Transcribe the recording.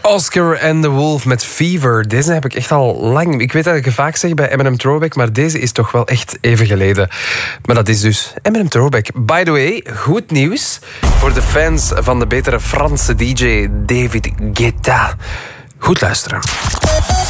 Oscar and the Wolf met Fever. Deze heb ik echt al lang. Ik weet dat ik het vaak zeg bij Eminem Throwback, maar deze is toch wel echt even geleden. Maar dat is dus Eminem Throwback. By the way, goed nieuws voor de fans van de betere Franse DJ David Guetta. Goed luisteren.